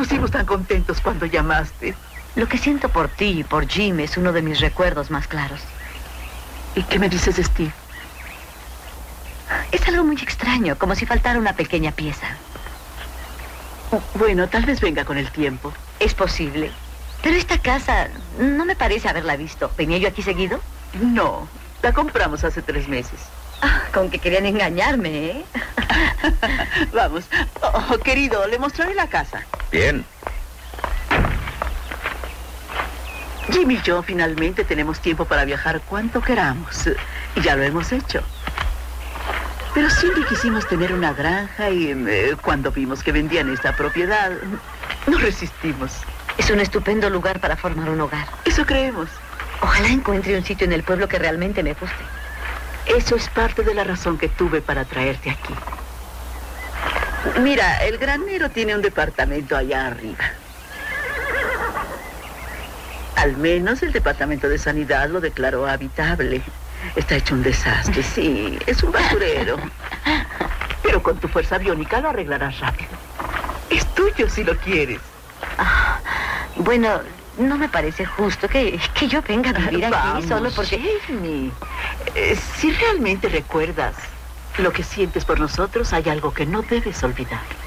pusimos tan contentos cuando llamaste. Lo que siento por ti y por Jim es uno de mis recuerdos más claros. ¿Y qué me dices de Steve? Es algo muy extraño, como si faltara una pequeña pieza. Bueno, tal vez venga con el tiempo. Es posible. Pero esta casa no me parece haberla visto. ¿Venía yo aquí seguido? No, la compramos hace 3 meses. Con que querían engañarme, ¿eh? Vamos. Oh, querido, le mostraré la casa. Bien. Jim y yo finalmente tenemos tiempo para viajar cuanto queramos. Y ya lo hemos hecho. Pero siempre quisimos tener una granja y cuando vimos que vendían esta propiedad, no resistimos. Es un estupendo lugar para formar un hogar. Eso creemos. Ojalá encuentre un sitio en el pueblo que realmente me guste. Eso es parte de la razón que tuve para traerte aquí. Mira, el granero tiene un departamento allá arriba. Al menos el departamento de sanidad lo declaró habitable. Está hecho un desastre, sí, es un basurero. Pero con tu fuerza biónica lo arreglarás rápido. Es tuyo si lo quieres. Bueno, no me parece justo que yo venga a vivir aquí. Vamos, solo porque... Jamie, si realmente recuerdas lo que sientes por nosotros, hay algo que no debes olvidar.